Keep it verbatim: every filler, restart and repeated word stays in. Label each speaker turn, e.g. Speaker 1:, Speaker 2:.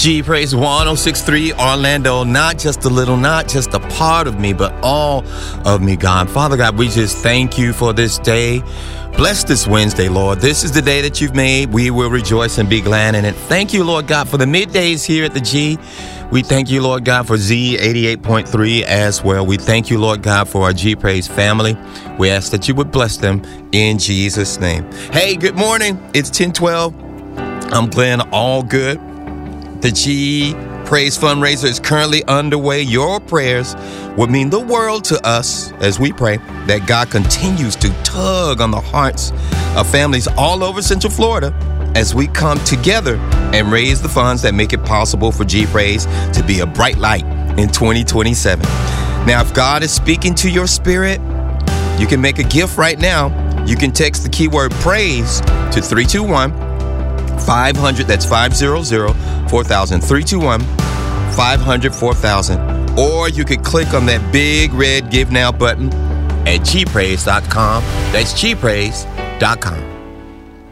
Speaker 1: G Praise one oh six point three Orlando, not just a little, not just a part of me, but all of me, God. Father God, we just thank you for this day. Bless this Wednesday, Lord. This is the day that you've made. We will rejoice and be glad in it. Thank you, Lord God, for the middays here at the G. We thank you, Lord God, for Z eighty-eight point three as well. We thank you, Lord God, for our G Praise family. We ask that you would bless them in Jesus' name. Hey, good morning. It's ten twelve. I'm Glenn Allgood. The G Praise fundraiser is currently underway. Your prayers would mean the world to us as we pray that God continues to tug on the hearts of families all over Central Florida as we come together and raise the funds that make it possible for G Praise to be a bright light in twenty twenty-seven. Now, if God is speaking to your spirit, you can make a gift right now. You can text the keyword praise to three two one, five hundred. That's five hundred, four thousand. three two one, five hundred, four thousand. Or you could click on that big red Give Now button at G praise dot com. That's G praise dot com.